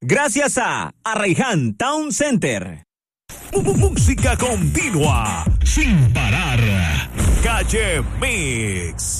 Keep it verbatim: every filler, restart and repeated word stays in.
Gracias a Arraiján Town Center. Música continua, sin parar. Calle Mix.